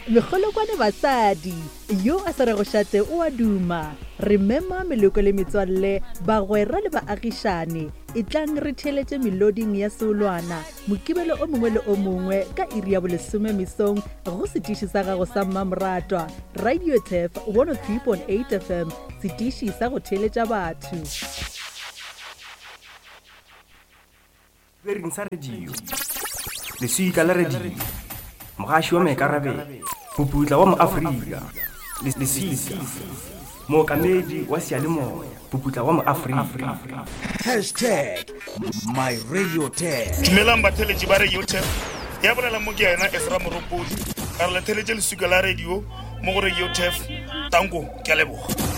Megolokwane basadi yo a sa re go šate o a duma re mema meloko le metswalle bagwera le baagišane e tlang re theletše meloding ya seolwana mokibelo o mongwe le o mongwe ka iri ya bolesome mesong go setiši sa gago sa mmamoratwa Radio Tef 103.8 FM setiši sa go theletša batho Vereng sa radio lesika la radio mogaši wa maikarabelo poputla wa moafrika lesisi mookamedi wa seyalemoya poputla wa moafrika #MyRadioTef dumelang batheletši ba Radio Tef ya bolela mo ke yena Esra Moropodi ka re le theletše lesika la radio mo go Radio Tef tango ke a leboga